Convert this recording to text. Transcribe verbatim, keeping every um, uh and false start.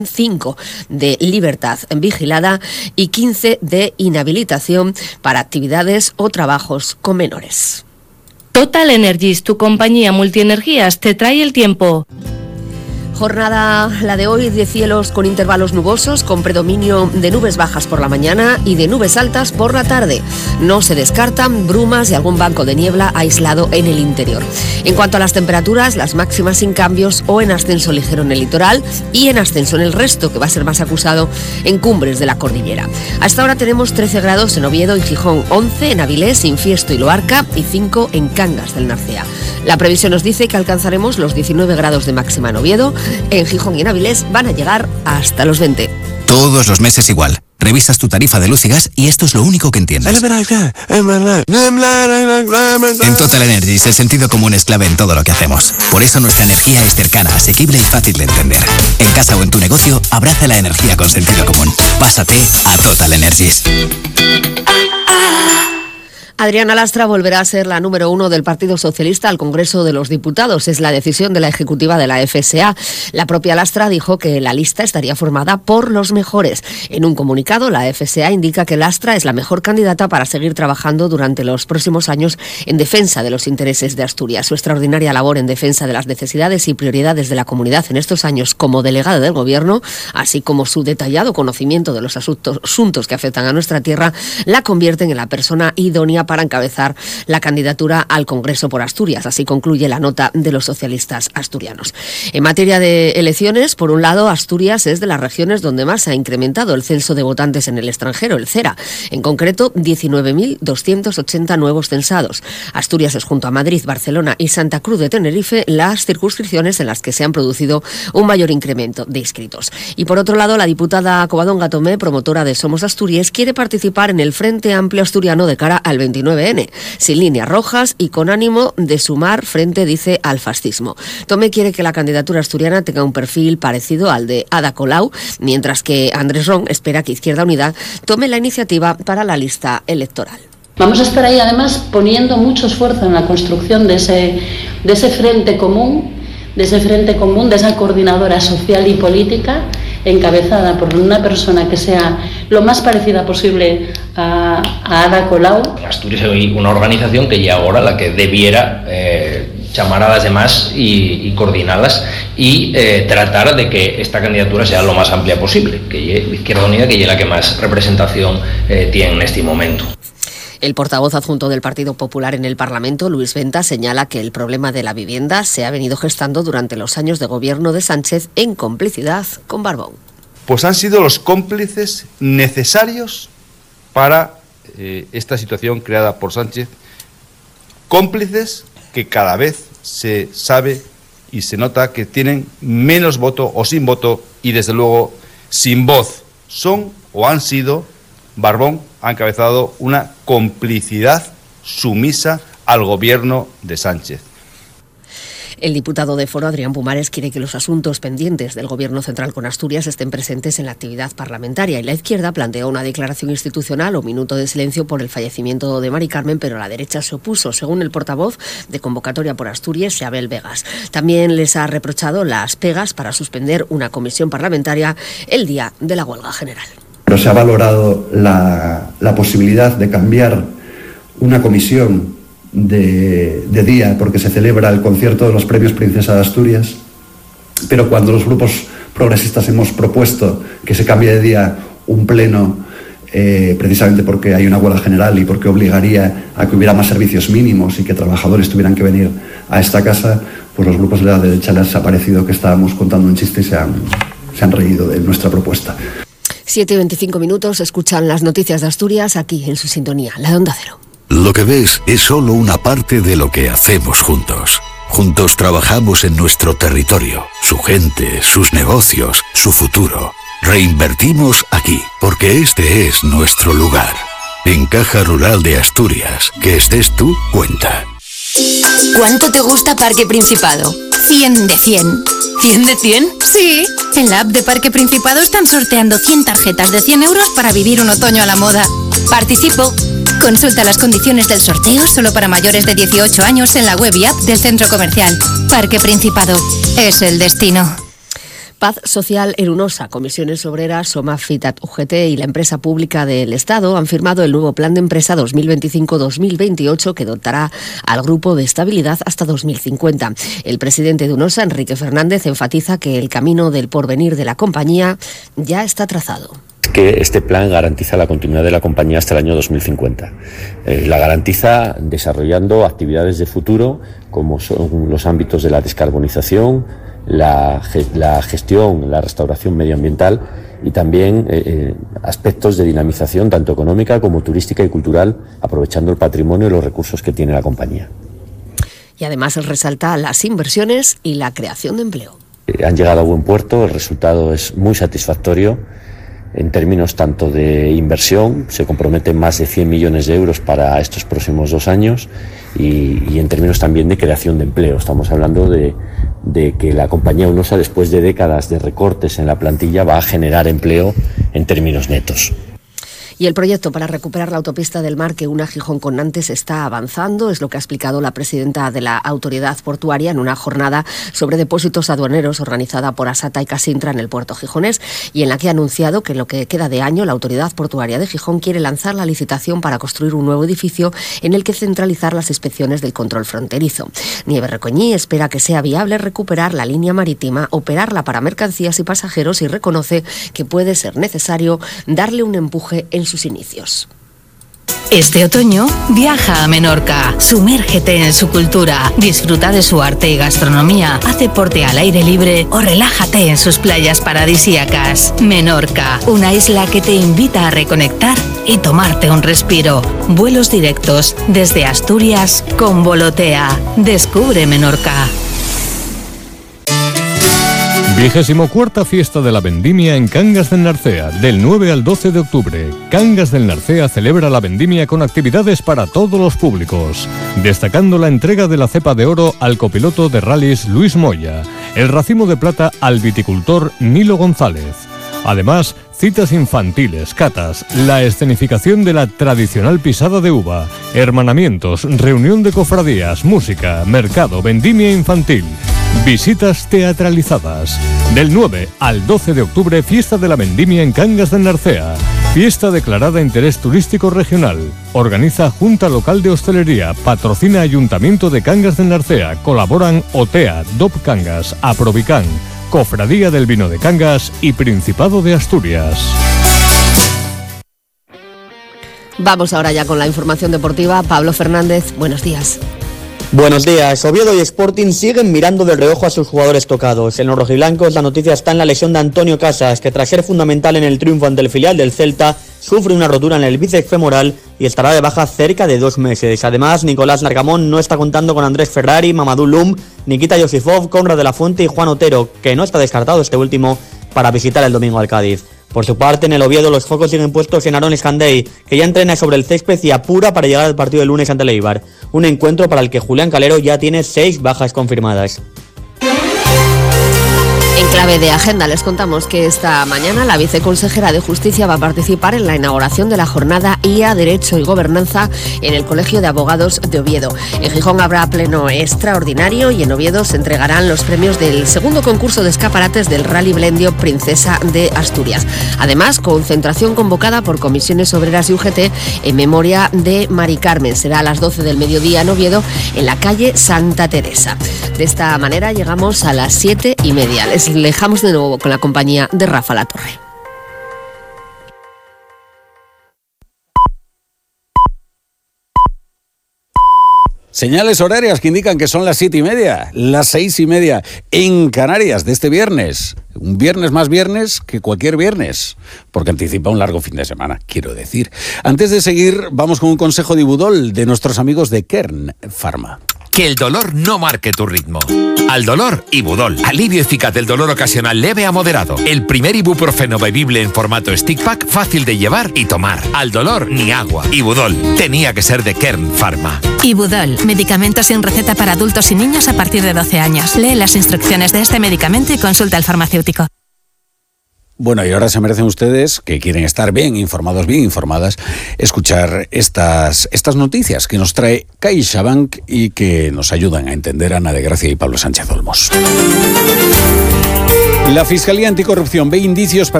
cinco de libertad vigilada y quince de inhabilitación para actividades o trabajos con menores. Total Energies, tu compañía multienergías, te trae el tiempo. Jornada la de hoy de cielos con intervalos nubosos, con predominio de nubes bajas por la mañana y de nubes altas por la tarde. No se descartan brumas y algún banco de niebla aislado en el interior. En cuanto a las temperaturas, las máximas sin cambios o en ascenso ligero en el litoral y en ascenso en el resto, que va a ser más acusado en cumbres de la cordillera. Hasta ahora tenemos trece grados en Oviedo y Gijón, once en Avilés, Infiesto y Loarca y cinco en Cangas del Narcea. La previsión nos dice que alcanzaremos los diecinueve grados de máxima en Oviedo. En Gijón y en Avilés van a llegar hasta los veinte. Todos los meses igual. Revisas tu tarifa de luz y gas y esto es lo único que entiendes. En Total Energies el sentido común es clave en todo lo que hacemos. Por eso nuestra energía es cercana, asequible y fácil de entender. En casa o en tu negocio, abraza la energía con sentido común. Pásate a Total Energies. Adriana Lastra volverá a ser la número uno del Partido Socialista al Congreso de los Diputados. Es la decisión de la ejecutiva de la F S A. La propia Lastra dijo que la lista estaría formada por los mejores. En un comunicado, la F S A indica que Lastra es la mejor candidata para seguir trabajando durante los próximos años en defensa de los intereses de Asturias. Su extraordinaria labor en defensa de las necesidades y prioridades de la comunidad en estos años como delegada del Gobierno, así como su detallado conocimiento de los asuntos, asuntos que afectan a nuestra tierra, la convierten en la persona idónea para encabezar la candidatura al Congreso por Asturias. Así concluye la nota de los socialistas asturianos. En materia de elecciones, por un lado, Asturias es de las regiones donde más se ha incrementado el censo de votantes en el extranjero, el CERA. En concreto, diecinueve mil doscientos ochenta nuevos censados. Asturias es, junto a Madrid, Barcelona y Santa Cruz de Tenerife, las circunscripciones en las que se han producido un mayor incremento de inscritos. Y por otro lado, la diputada Covadonga Tomé, promotora de Somos Asturias, quiere participar en el Frente Amplio Asturiano de cara al veintinueve ene, sin líneas rojas y con ánimo de sumar frente, dice, al fascismo. Tomé quiere que la candidatura asturiana tenga un perfil parecido al de Ada Colau, mientras que Andrés Ron espera que Izquierda Unida tome la iniciativa para la lista electoral. Vamos a estar ahí además poniendo mucho esfuerzo en la construcción de ese, de ese frente común, de ese frente común, de esa coordinadora social y política, encabezada por una persona que sea lo más parecida posible a, a Ada Colau. Asturias es una organización que ya ahora la que debiera eh, llamar a las demás y, y coordinarlas y eh, tratar de que esta candidatura sea lo más amplia posible, que llegue Izquierda Unida, que llegue la que más representación eh, tiene en este momento. El portavoz adjunto del Partido Popular en el Parlamento, Luis Venta, señala que el problema de la vivienda se ha venido gestando durante los años de gobierno de Sánchez en complicidad con Barbón. Pues han sido los cómplices necesarios para eh, esta situación creada por Sánchez, cómplices que cada vez se sabe y se nota que tienen menos voto o sin voto y desde luego sin voz. Son o han sido, Barbón ha encabezado una complicidad sumisa al gobierno de Sánchez. El diputado de Foro, Adrián Pumares, quiere que los asuntos pendientes del Gobierno central con Asturias estén presentes en la actividad parlamentaria, y la izquierda planteó una declaración institucional o minuto de silencio por el fallecimiento de Mari Carmen, pero la derecha se opuso, según el portavoz de Convocatoria por Asturias, Abel Vegas. También les ha reprochado las pegas para suspender una comisión parlamentaria el día de la huelga general. Pero se ha valorado la, la posibilidad de cambiar una comisión De, de día porque se celebra el concierto de los premios Princesa de Asturias, pero cuando los grupos progresistas hemos propuesto que se cambie de día un pleno eh, precisamente porque hay una huelga general y porque obligaría a que hubiera más servicios mínimos y que trabajadores tuvieran que venir a esta casa, pues los grupos de la derecha les ha parecido que estábamos contando un chiste y se han, se han reído de nuestra propuesta. siete y veinticinco minutos, escuchan las noticias de Asturias aquí en su sintonía, la de Onda Cero. Lo que ves es solo una parte de lo que hacemos juntos. Juntos trabajamos en nuestro territorio, su gente, sus negocios, su futuro. Reinvertimos aquí, porque este es nuestro lugar. En Caja Rural de Asturias, que estés tú, cuenta. ¿Cuánto te gusta Parque Principado? cien de cien. ¿cien de cien? Sí. En la app de Parque Principado están sorteando cien tarjetas de cien euros para vivir un otoño a la moda. Participo. Consulta las condiciones del sorteo solo para mayores de dieciocho años en la web y app del centro comercial. Parque Principado. Es el destino. Paz Social Erunosa, Comisiones Obreras, Somafitat U G T y la empresa pública del Estado han firmado el nuevo Plan de Empresa dos mil veinticinco dos mil veintiocho que dotará al grupo de estabilidad hasta dos mil cincuenta. El presidente de Unosa, Enrique Fernández, enfatiza que el camino del porvenir de la compañía ya está trazado. Que este plan garantiza la continuidad de la compañía hasta el año dos mil cincuenta. Eh, la garantiza desarrollando actividades de futuro como son los ámbitos de la descarbonización, la, la gestión, la restauración medioambiental y también eh, aspectos de dinamización tanto económica como turística y cultural, aprovechando el patrimonio y los recursos que tiene la compañía. Y además resalta las inversiones y la creación de empleo. Eh, han llegado a buen puerto, el resultado es muy satisfactorio. En términos tanto de inversión, se comprometen más de cien millones de euros para estos próximos dos años y, y en términos también de creación de empleo. Estamos hablando de, de que la compañía Unosa, después de décadas de recortes en la plantilla, va a generar empleo en términos netos. Y el proyecto para recuperar la autopista del Mar que une a Gijón con Nantes está avanzando, es lo que ha explicado la presidenta de la Autoridad Portuaria en una jornada sobre depósitos aduaneros organizada por Asata y Casintra en el puerto gijonés y en la que ha anunciado que en lo que queda de año la Autoridad Portuaria de Gijón quiere lanzar la licitación para construir un nuevo edificio en el que centralizar las inspecciones del control fronterizo. Nieves Recoñí espera que sea viable recuperar la línea marítima, operarla para mercancías y pasajeros y reconoce que puede ser necesario darle un empuje en sus inicios. Este otoño, viaja a Menorca, sumérgete en su cultura, disfruta de su arte y gastronomía, haz deporte al aire libre o relájate en sus playas paradisíacas. Menorca, una isla que te invita a reconectar y tomarte un respiro. Vuelos directos desde Asturias con Volotea. Descubre Menorca. Vigésimo cuarta Fiesta de la Vendimia en Cangas del Narcea, del nueve al doce de octubre. Cangas del Narcea celebra la vendimia con actividades para todos los públicos, destacando la entrega de la cepa de oro al copiloto de rallies Luis Moya, el racimo de plata al viticultor Nilo González. Además, citas infantiles, catas, la escenificación de la tradicional pisada de uva, hermanamientos, reunión de cofradías, música, mercado, vendimia infantil, visitas teatralizadas. Del nueve al doce de octubre, Fiesta de la Vendimia en Cangas del Narcea. Fiesta declarada de interés turístico regional. Organiza Junta Local de Hostelería, patrocina Ayuntamiento de Cangas del Narcea, colaboran OTEA, D O P Cangas, Aprovicán, Cofradía del Vino de Cangas y Principado de Asturias. Vamos ahora ya con la información deportiva. Pablo Fernández, buenos días. Buenos días. Oviedo y Sporting siguen mirando de reojo a sus jugadores tocados. En los rojiblancos la noticia está en la lesión de Antonio Casas, que tras ser fundamental en el triunfo ante el filial del Celta, sufre una rotura en el bíceps femoral y estará de baja cerca de dos meses. Además, Nicolás Largamón no está contando con Andrés Ferrari, Mamadou Lum, Nikita Yosifov, Conrad de la Fuente y Juan Otero, que no está descartado este último para visitar el domingo al Cádiz. Por su parte, en el Oviedo los focos siguen puestos en Aaron Escandey, que ya entrena sobre el césped y apura para llegar al partido del lunes ante el Eibar. Un encuentro para el que Julián Calero ya tiene seis bajas confirmadas. En clave de agenda les contamos que esta mañana la viceconsejera de Justicia va a participar en la inauguración de la jornada I A, Derecho y Gobernanza en el Colegio de Abogados de Oviedo. En Gijón habrá pleno extraordinario y en Oviedo se entregarán los premios del segundo concurso de escaparates del Rally Blendio Princesa de Asturias. Además, concentración convocada por Comisiones Obreras y U G T en memoria de Mari Carmen. Será a las doce del mediodía en Oviedo, en la calle Santa Teresa. De esta manera llegamos a las siete y media. Les dejamos de nuevo con la compañía de Rafa Latorre. Señales horarias que indican que son las siete y media, las seis y media en Canarias de este viernes. Un viernes más viernes que cualquier viernes, porque anticipa un largo fin de semana, quiero decir. Antes de seguir, vamos con un consejo de Ibudol de nuestros amigos de Kern Pharma. Que el dolor no marque tu ritmo. Al dolor, Ibudol. Alivio eficaz del dolor ocasional leve a moderado. El primer ibuprofeno bebible en formato stick pack, fácil de llevar y tomar. Al dolor, ni agua. Ibudol. Tenía que ser de Kern Pharma. Ibudol. Medicamento sin receta para adultos y niños a partir de doce años. Lee las instrucciones de este medicamento y consulta al farmacéutico. Bueno, y ahora se merecen ustedes, que quieren estar bien informados, bien informadas, escuchar estas, estas noticias que nos trae CaixaBank y que nos ayudan a entender Ana de Gracia y Pablo Sánchez Olmos. La Fiscalía Anticorrupción ve indicios para